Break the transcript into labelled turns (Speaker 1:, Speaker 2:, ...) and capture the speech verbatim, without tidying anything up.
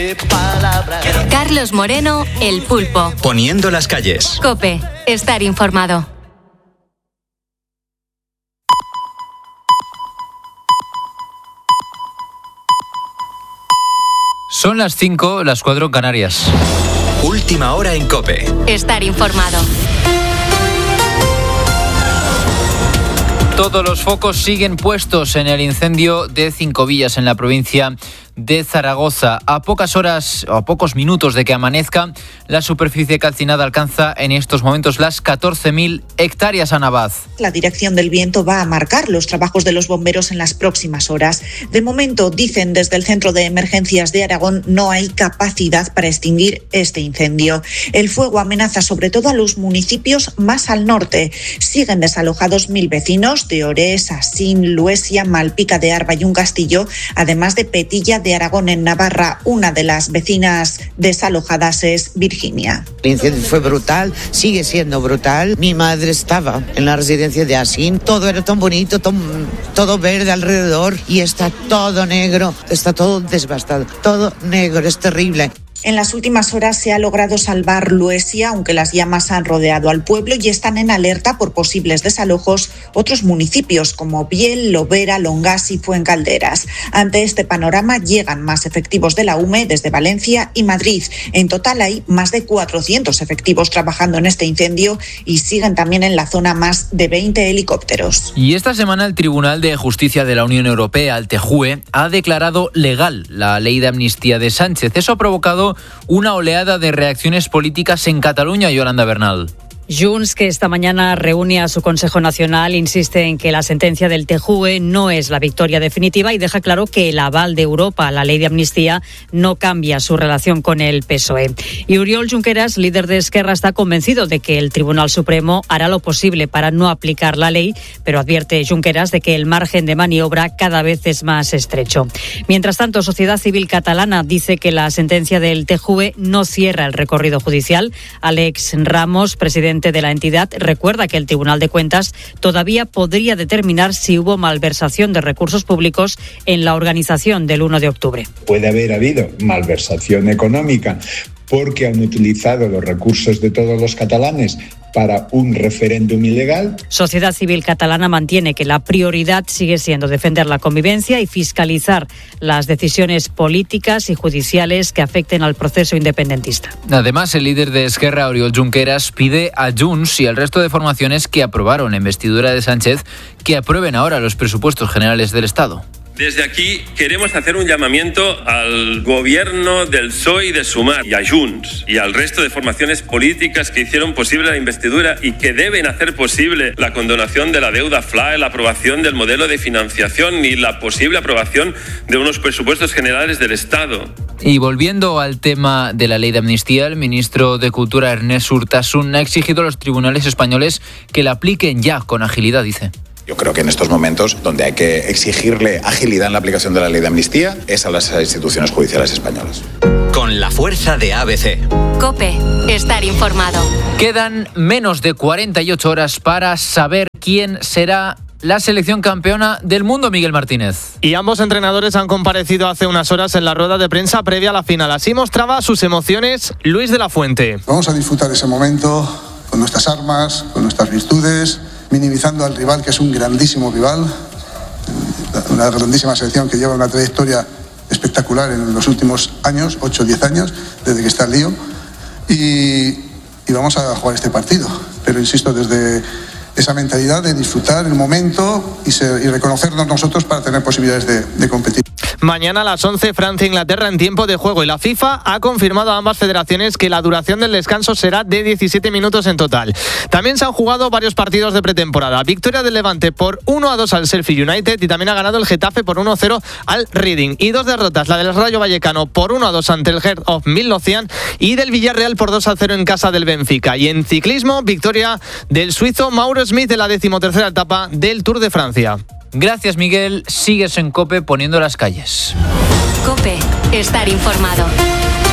Speaker 1: de palabras.
Speaker 2: Carlos Moreno, El Pulpo.
Speaker 3: Poniendo las calles.
Speaker 2: COPE, estar informado.
Speaker 4: Son las cinco, las cuatro en Canarias.
Speaker 3: Última hora en COPE.
Speaker 2: Estar informado.
Speaker 4: Todos los focos siguen puestos en el incendio de Cinco Villas, en la provincia de Zaragoza. A pocas horas o a pocos minutos de que amanezca, la superficie calcinada alcanza en estos momentos las catorce mil hectáreas. Ana Abad.
Speaker 5: La dirección del viento va a marcar los trabajos de los bomberos en las próximas horas. De momento, dicen desde el Centro de Emergencias de Aragón, no hay capacidad para extinguir este incendio. El fuego amenaza sobre todo a los municipios más al norte. Siguen desalojados mil vecinos de Orés, Asín, Luesia, Malpica de Arba y un Castillo, además de Petilla de Aragón en Navarra. Una de las vecinas desalojadas es Virginia.
Speaker 6: El incendio fue brutal, sigue siendo brutal. Mi madre estaba en la residencia de Asín, todo era tan bonito, todo, todo verde alrededor y está todo negro, está todo devastado, todo negro, es terrible.
Speaker 5: En las últimas horas se ha logrado salvar Luesia, aunque las llamas han rodeado al pueblo y están en alerta por posibles desalojos otros municipios como Biel, Lobera, Longas y Fuencalderas. Ante este panorama llegan más efectivos de la U M E desde Valencia y Madrid. En total hay más de cuatrocientos efectivos trabajando en este incendio y siguen también en la zona más de veinte helicópteros.
Speaker 4: Y esta semana el Tribunal de Justicia de la Unión Europea, el T J U E, ha declarado legal la ley de amnistía de Sánchez. Eso ha provocado una oleada de reacciones políticas en Cataluña, Yolanda Bernal.
Speaker 7: Junts, que esta mañana reúne a su Consejo Nacional, insiste en que la sentencia del T J U E no es la victoria definitiva y deja claro que el aval de Europa a la ley de amnistía no cambia su relación con el P S O E. Y Oriol Junqueras, líder de Esquerra, está convencido de que el Tribunal Supremo hará lo posible para no aplicar la ley, pero advierte Junqueras de que el margen de maniobra cada vez es más estrecho. Mientras tanto, Sociedad Civil Catalana dice que la sentencia del T J U E no cierra el recorrido judicial. Alex Ramos, presidente de la entidad, recuerda que el Tribunal de Cuentas todavía podría determinar si hubo malversación de recursos públicos en la organización del uno de octubre.
Speaker 8: Puede haber habido malversación económica porque han utilizado los recursos de todos los catalanes para un referéndum ilegal.
Speaker 7: Sociedad Civil Catalana mantiene que la prioridad sigue siendo defender la convivencia y fiscalizar las decisiones políticas y judiciales que afecten al proceso independentista.
Speaker 4: Además, el líder de Esquerra, Oriol Junqueras, pide a Junts y al resto de formaciones que aprobaron la investidura de Sánchez que aprueben ahora los presupuestos generales del Estado.
Speaker 9: Desde aquí queremos hacer un llamamiento al gobierno del P S O E y de Sumar y a Junts y al resto de formaciones políticas que hicieron posible la investidura y que deben hacer posible la condonación de la deuda F L A E, la aprobación del modelo de financiación y la posible aprobación de unos presupuestos generales del Estado.
Speaker 4: Y volviendo al tema de la ley de amnistía, el ministro de Cultura, Ernest Urtasun, ha exigido a los tribunales españoles que la apliquen ya con agilidad, dice.
Speaker 10: Yo creo que en estos momentos donde hay que exigirle agilidad en la aplicación de la ley de amnistía es a las instituciones judiciales españolas.
Speaker 3: Con la fuerza de A B C.
Speaker 2: COPE, estar informado.
Speaker 4: Quedan menos de cuarenta y ocho horas para saber quién será la selección campeona del mundo, Miguel Martínez.
Speaker 11: Y ambos entrenadores han comparecido hace unas horas en la rueda de prensa previa a la final. Así mostraba sus emociones Luis de la Fuente.
Speaker 12: Vamos a disfrutar ese momento con nuestras armas, con nuestras virtudes, minimizando al rival, que es un grandísimo rival, una grandísima selección que lleva una trayectoria espectacular en los últimos años, ocho o diez años, desde que está el lío, y, y vamos a jugar este partido. Pero insisto, desde esa mentalidad de disfrutar el momento y, ser, y reconocernos nosotros para tener posibilidades de, de competir.
Speaker 11: Mañana a las once, Francia-Inglaterra en tiempo de juego, y la FIFA ha confirmado a ambas federaciones que la duración del descanso será de diecisiete minutos en total. También se han jugado varios partidos de pretemporada. Victoria del Levante por uno a dos al Sheffield United y también ha ganado el Getafe por uno a cero al Reading. Y dos derrotas, la del Rayo Vallecano por uno a dos ante el Heart of Midlothian y del Villarreal por dos a cero en casa del Benfica. Y en ciclismo, victoria del suizo Mauro Smith en la decimotercera etapa del Tour de Francia.
Speaker 4: Gracias, Miguel. Sigues en COPE poniendo las calles.
Speaker 2: COPE, estar informado.